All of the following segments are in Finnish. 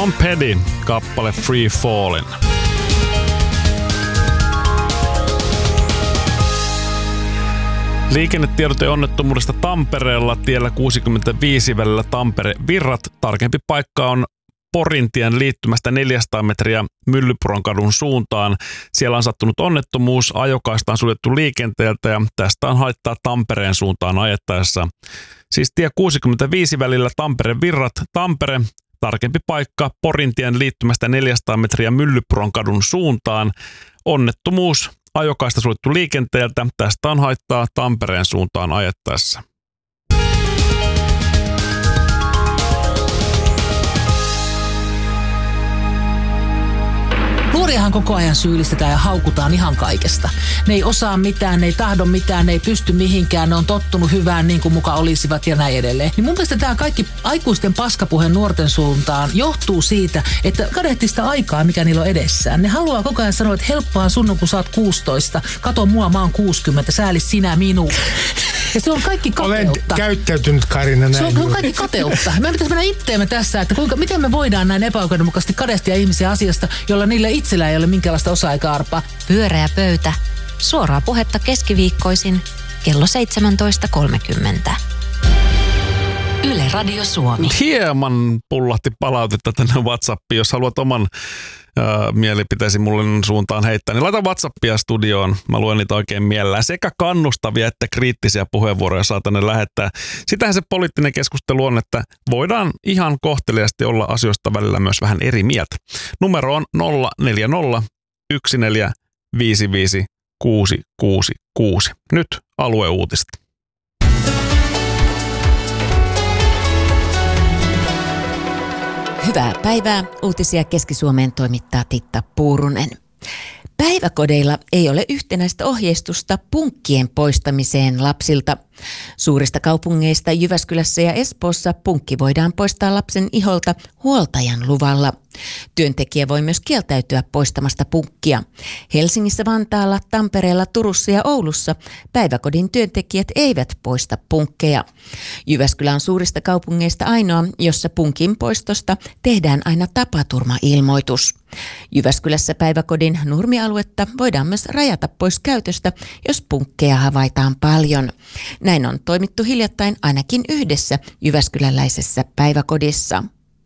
Tom Petty, kappale Free Fallin'. Liikennetiedote onnettomuudesta Tampereella tiellä 65 välillä Tampere-Virrat. Tarkempi paikka on Porintien liittymästä 400 metriä Myllypuron kadun suuntaan. Siellä on sattunut onnettomuus, ajokaista on suljettu liikenteeltä ja tästä on haittaa Tampereen suuntaan ajettaessa. Siis tie 65 välillä Tampere-Virrat, Tampere. Tarkempi paikka Porintien liittymästä 400 metriä Myllypuron kadun suuntaan. Onnettomuus, ajokaista suljettu liikenteeltä. Tästä on haittaa Tampereen suuntaan ajettaessa. Nuoriahan koko ajan syyllistetään ja haukutaan ihan kaikesta. Ne ei osaa mitään, ne ei tahdo mitään, ne ei pysty mihinkään, ne on tottunut hyvään niin kuin muka olisivat ja näin edelleen. Niin mun mielestä tämä kaikki aikuisten paskapuhe nuorten suuntaan johtuu siitä, että kadehtii sitä aikaa, mikä niillä on edessään. Ne haluaa koko ajan sanoa, että helppoa sun, kun sä oot 16, kato mua, mä oon 60, säälis sinä minua. Ja se on kaikki kateutta. Olen käyttäytynyt, Karina, näin. Se on kaikki kateutta. Me pitäisi mennä itteemme tässä, että miten me voidaan näin epäoikeudenmukaisesti kadehtia ihmisiä asiasta, jolla niillä itsellä ei ole minkäänlaista osaa eikä arpaa. Pyöreä pöytä. Suoraa puhetta keskiviikkoisin kello 17.30. Yle Radio Suomi. Hieman pullahti palautetta tänne WhatsAppiin. Jos haluat oman mielipiteesi mulle suuntaan heittää, niin laita WhatsAppia studioon. Mä luen niitä oikein mielellään. Sekä kannustavia että kriittisiä puheenvuoroja saa tänne lähettää. Sitähän se poliittinen keskustelu on, että voidaan ihan kohteliaasti olla asioista välillä myös vähän eri mieltä. Numero on 040 1455 666. Nyt alueuutiset. Hyvää päivää. Uutisia Keski-Suomeen toimittaa Titta Puurunen. Päiväkodeilla ei ole yhtenäistä ohjeistusta punkkien poistamiseen lapsilta. Suurista kaupungeista Jyväskylässä ja Espoossa punkki voidaan poistaa lapsen iholta huoltajan luvalla. Työntekijä voi myös kieltäytyä poistamasta punkkia. Helsingissä, Vantaalla, Tampereella, Turussa ja Oulussa päiväkodin työntekijät eivät poista punkkeja. Jyväskylä on suurista kaupungeista ainoa, jossa punkin poistosta tehdään aina tapaturmailmoitus. Jyväskylässä päiväkodin nurmialuetta voidaan myös rajata pois käytöstä, jos punkkeja havaitaan paljon. Näin on toimittu hiljattain ainakin yhdessä jyväskyläläisessä päiväkodissa.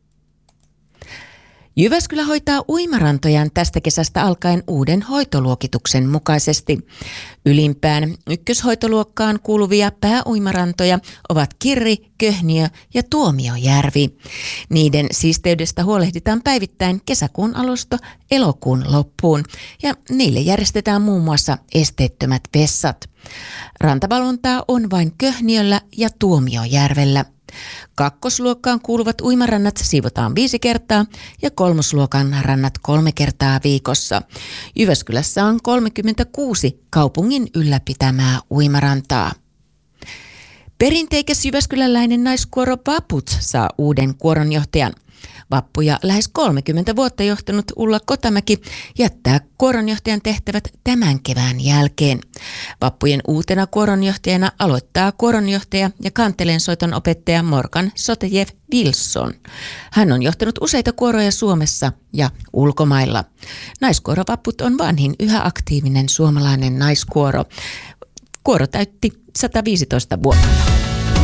Jyväskylä hoitaa uimarantojaan tästä kesästä alkaen uuden hoitoluokituksen mukaisesti. Ylimpään ykköshoitoluokkaan kuuluvia pääuimarantoja ovat Kirri, Köhniö ja Tuomiojärvi. Niiden siisteydestä huolehditaan päivittäin kesäkuun alusta elokuun loppuun ja niille järjestetään muun muassa esteettömät vessat. Rantavalvontaa on vain Köhniöllä ja Tuomiojärvellä. Kakkosluokkaan kuuluvat uimarannat siivotaan 5 kertaa ja kolmosluokan rannat 3 kertaa viikossa. Jyväskylässä on 36 kaupungin ylläpitämää uimarantaa. Perinteikäs jyväskyläläinen naiskuoro Vaputs saa uuden kuoronjohtajan. Vappuja lähes 30 vuotta johtanut Ulla Kotamäki jättää kuoronjohtajan tehtävät tämän kevään jälkeen. Vappujen uutena kuoronjohtajana aloittaa kuoronjohtaja ja kanteleensoiton opettaja Morgan Sotejev Wilson. Hän on johtanut useita kuoroja Suomessa ja ulkomailla. Naiskuoro Vapput on vanhin yhä aktiivinen suomalainen naiskuoro. Kuoro täytti 115 vuotta.